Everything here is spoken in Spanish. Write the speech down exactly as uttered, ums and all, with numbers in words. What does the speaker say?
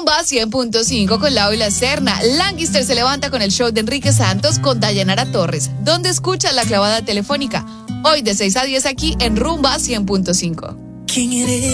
Rumba cien punto cinco con Lau y la Serna. Lancaster se levanta con el show de Enrique Santos con Dayanara Torres. ¿Dónde escuchas la clavada telefónica? Hoy de seis a diez aquí en Rumba cien punto cinco. ¿Quién eres?